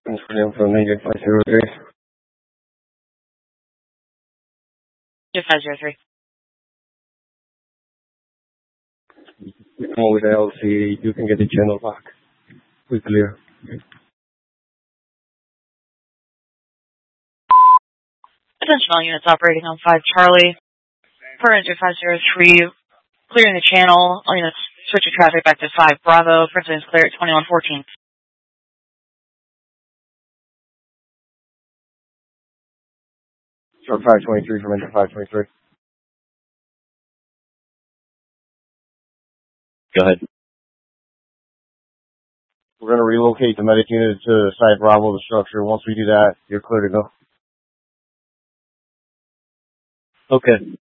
William from Ninja 503. Ninja 503. You come with the LC, you can get the channel back. We clear. Attention all units operating on 5 Charlie. Per Ninja 503, clearing the channel. All units switching traffic back to 5 Bravo. President's clear at 2114. Short 523 from Ninja 523. Go ahead. We're going to relocate the medic unit to Site Bravo, the structure. Once we do that, you're clear to go. Okay.